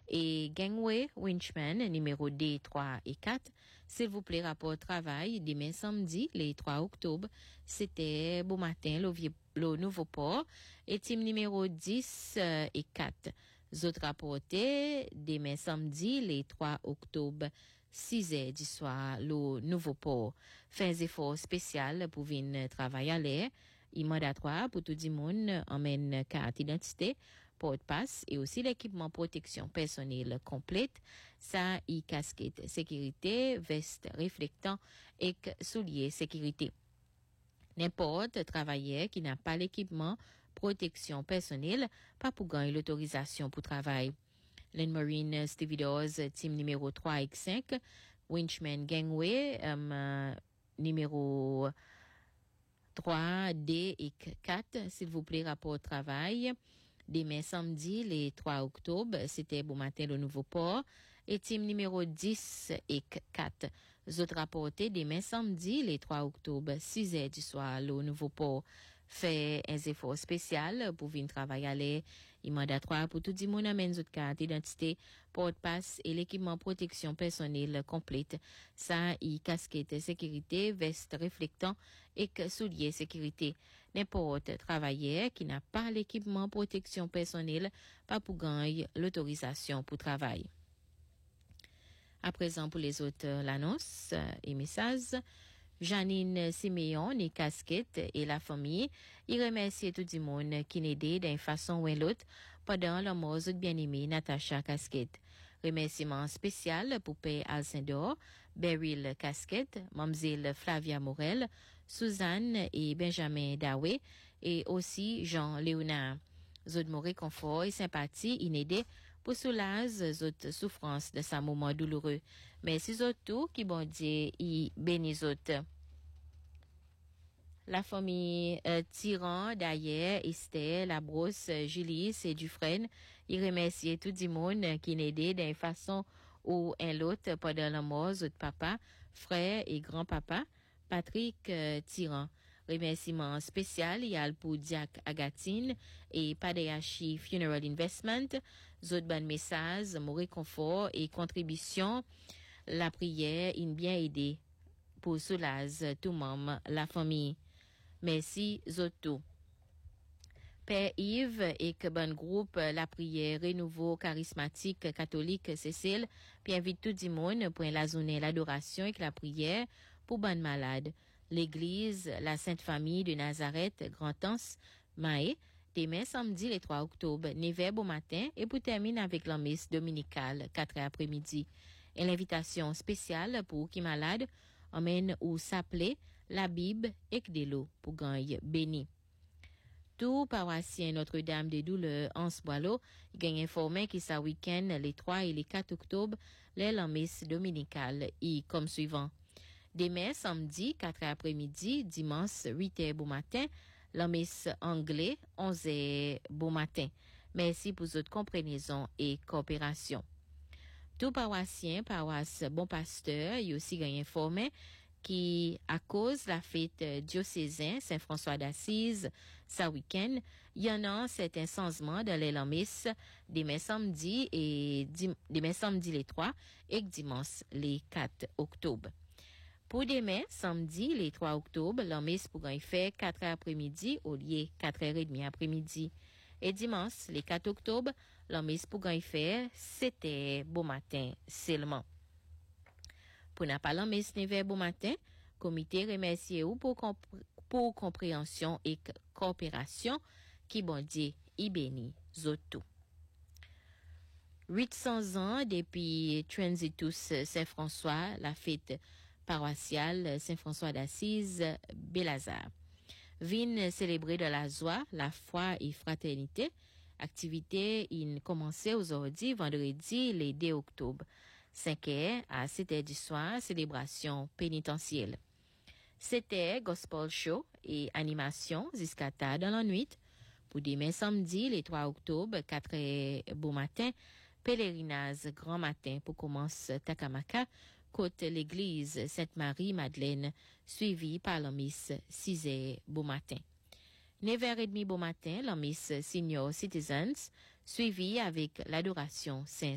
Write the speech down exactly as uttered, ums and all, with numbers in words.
et Gangway Winchman, numéro D trois et quatre. S'il vous plaît, rapport travail, demain samedi, les trois octobre, c'était Beau Matin, le, le Nouveau Port, et team numéro dix euh, et quatre. Autres rapportés, demain samedi, les trois octobre, six heures du soir, le Nouveau Port. Fait un effort spécial pour venir travailler à l'air. Il mandatoire pour tout le monde, emmène carte d'identité, porte-passe et aussi l'équipement protection personnelle complète, ça y casquette sécurité, veste réflectant et souliers sécurité. N'importe travailleur qui n'a pas l'équipement protection personnelle, pas pour gagner l'autorisation pour travail. Land Marine Stevedores, team numéro trois et cinq, Winchman Gangway, um, numéro trois D et quatre, s'il vous plaît, rapport travail. Demain samedi, les trois octobre, c'était Beau Matin, le Nouveau Port. Et team numéro dix et quatre. Autres rapportés, demain samedi, les trois octobre, six heures du soir, le Nouveau Port. Fait un effort spécial pour venir travailler à l'air. Il mandatoire pour tout le monde amène votre carte d'identité, porte-passe et l'équipement protection personnelle complète. Ça, y casquette sécurité, veste réflectant et souliers sécurité. N'importe travailleur qui n'a pas l'équipement protection personnelle, pas pour gagner l'autorisation pour travail. À présent, pour les autres, euh, l'annonce euh, et messages. Janine Siméon, et casquette et la famille, il remercie tout le monde qui n'a aidé d'une façon ou d'une autre pendant la mort de bien-aimée Natacha Casquette. Remerciement spécial pour Père Alcindor, Beryl Casquette, Mamzelle Flavia Morel, Suzanne et Benjamin Dawé, et aussi Jean Léonard. Zod more confort et sympathie inédé pour soulager zot souffrance de sa moment douloureux. Mais si zot tout qui bon Dieu y bénit zot. La famille euh, Tyran d'ailleurs, Esther, la brosse, Julie et Dufresne, y remercier tout le monde qui n'aidait d'une façon ou un l'autre pendant la mort de papa, frère et grand-papa, Patrick euh, Tyran. Remerciement spécial y a pour Diak Agatine et Padeachi Funeral Investment, zot ban message, mon réconfort et contribution, la prière in bien aidé pour soulager tout membre la famille. Merci Zoto. Père Yves et que bon groupe la prière renouveau charismatique catholique Cécile, puis invite tout le monde pour la journée l'adoration et la prière pour bonne malade. L'église, la Sainte Famille de Nazareth, Grand-Anse, Maé, demain samedi le trois octobre, neuf heures au matin et pour terminer avec la messe dominicale, quatre heures après-midi. Et l'invitation spéciale pour qui malade, emmène ou s'appelait la Bible et de l'eau pour gagner béni. Tout paroissien Notre-Dame des Douleurs en Boileau, gagne informé qui sa week-end les trois et les quatre octobre, les la messe dominicale et comme suivant. Demain, samedi, quatre heures après-midi, dimanche, huit heures au matin, la messe anglais, onze heures au matin. Merci pour votre compréhension et coopération. Tout paroissien, paroisse Bon Pasteur, y aussi gagne informé qui, à cause la fête diocésaine Saint-François d'Assise, sa week-end, il y en a certains changements dans les messe demain samedi et dim, demain samedi les trois et dimanche les quatre octobre. Pour demain, samedi, les trois octobre, la messe pourra y faire quatre heures après-midi au lieu quatre heures trente après-midi. Et dimanche, les quatre octobre, la messe pourra y faire sept heures bon matin seulement. Pour n'a pas la messe neuf heures bon matin, comité remercie ou pour, compr- pour compréhension et coopération qui bon Dieu y bénit zoto. huit cents ans depuis Transitus Saint-François, la fête paroissiale Saint-François d'Assise, Belazar. Vin célébrer de la joie, la foi et fraternité. Activité in commencé aujourd'hui, vendredi, le deux octobre. cinq heures à sept heures du soir, célébration pénitentielle. sept heures, gospel show et animation jusqu'à tard dans la nuit. Pour demain samedi, le trois octobre, quatre heures bon matin, pèlerinage grand matin pour commencer Takamaka, côte l'église Sainte-Marie-Madeleine, suivi par la messe six heures bon matin. neuf heures trente bon matin, la messe Senior Citizens, suivi avec l'adoration Saint